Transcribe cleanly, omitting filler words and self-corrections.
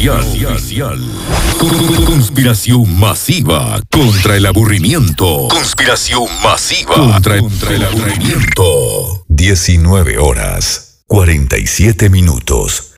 Conspiración masiva contra el aburrimiento. Conspiración masiva contra el aburrimiento. 19 horas, 47 minutos.